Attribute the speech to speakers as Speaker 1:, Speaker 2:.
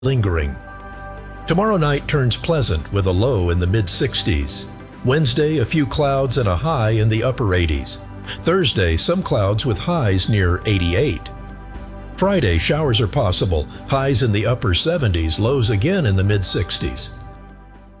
Speaker 1: lingering. Tomorrow night turns pleasant with a low in the mid-60s. Wednesday, a few clouds and a high in the upper 80s. Thursday, some clouds with highs near 88. Friday, showers are possible, highs in the upper 70s, lows again in the mid-60s.